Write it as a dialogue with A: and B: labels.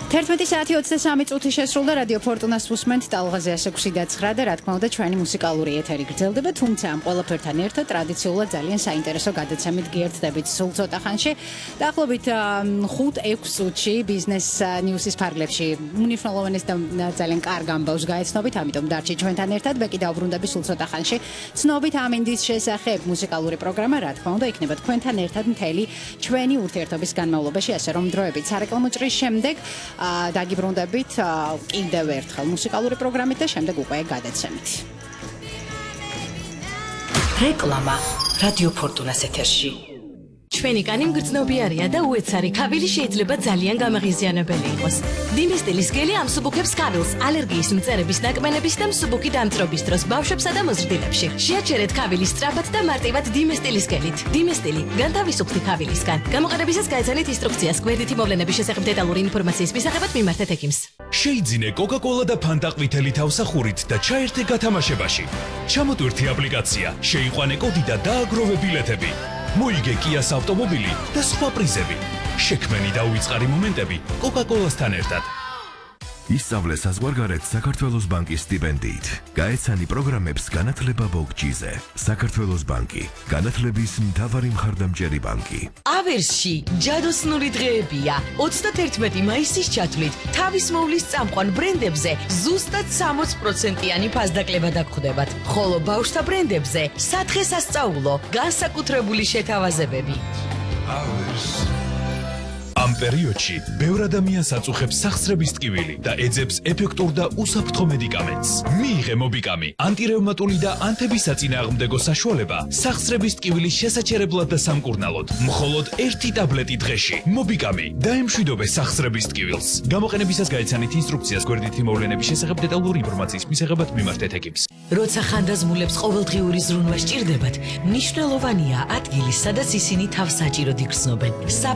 A: 11 საათი 23 წუთი შესრულდა რადიო ფორტუნას უსმენთ ტალღაზე 6:09 და რა თქმა უნდა ჩვენი მუსიკალური ეთერი გრძელდება, თუმცა ამ ყველაფერთან ერთად ტრადიციულად ძალიან საინტერესო გადაცემით გიერთდებით სულ ცოტა ხანში. დაახლოებით 5-6 წუთში ბიზნეს ნიუსის ფარგლებში უნიშნელოვანეს და ძალიან კარგ ამბავს გაეცნობით, ამიტომ დარჩით ჩვენთან ერთად. მე კი დავბრუნდები სულ ცოტა ხანში ცნობით ამ ინდის შესახებ მუსიკალური პროგრამა, რა თქმა უნდა, იქნება თქვენთან ერთად მთელი ჩვენი ურთიერთობის განმავლობაში, ასე რომ დროებით სარეკლამო ჭრის შემდეგ დაგიბრუნდებით კიდევ ერთხელ მუსიკალური პროგრამით და შემდეგ უკვე გადაცემით.
B: რეკლამა რადიო ფორტუნას ეთერში. ჩვენი კანი მგრძნობიარია და უეცარი ქავილი შეიძლება ძალიან გამაღიზიანებელი იყოს. დიმესტილის გელი ამსუბუქებს ქავილს ალერგიის მწერების ნაკმენების და მსუბუქი დამწრობის დროს ბავშვებსა და მოზრდილებში. შეაჩერეთ ქავილის სწრაფად და მარტივად დიმესტილის გელით. დიმესტილი განთავისუფლდი ქავილისგან. გამოყენებისას გაეცანით ინსტრუქციას გვერდითი მოვლენების შესახებ დეტალური ინფორმაციის მისაღებად მიმართეთ ექიმს.
C: შეიძინე კოკა-კოლა და ფანტა ყვითელი თავსახურით და ჩაერთე გათამაშებაში. ჩამოტვირთი აპლიკაცია, შეიყვანე კოდი და დააგროვე ბილეთები. მოიგე კიას ავტომობილი და სხვა პრიზები. შექმენი და უიწყარი მომენტები კოკა-კოლასთან ერთად.
D: ისწავლე საზღვარგარეთ საქართველოს ბანკის სტიპენდიით. გაეცანი პროგრამებს განათლება ბოგჯიზე. საქართველოს ბანკი, განათლების მთავარი მხარდამჭერი ბანკი.
B: ავერსში ჯადოსნური დღეებია. 31 მაისის ჩათვლით თავის მოვლის წამყვან ბრენდებზე ზუსტად 60%-იანი ფასდაკლება დაგხვდებათ. ხოლო ბავშვთა ბრენდებზე სათხე-სასწაულო განსაკუთრებული შეთავაზებები.
C: ამ პერიოდში ბევრ ადამიანს აწუხებს სახსრების ტკივილი და ეძებს ეფექტურ და უსაფრთხო მედიკამენტს. მიიღე მობიკამი, ანტირევმატული და ანთებისაწინააღმდეგო საშუალება სახსრების ტკივილის შესაჩერებლად და სამკურნალოდ. მხოლოდ 1 ტაბლეტი დღეში. მობიკამი დაემშვიდობე სახსრების ტკივილს. გამოყენებისას გაეცანით ინსტრუქციას გვერდითი მოვლენების შესახებ დეტალური ინფორმაციის მისაღებად მიმართეთ ექიმს.
B: როცა ხანდაზმულებს ყოველდღიური ზრუნვა სჭირდებათ, მნიშვნელოვანია ადგილი, სადაც ისინი თავს საჭიროდ იგრძნობენ.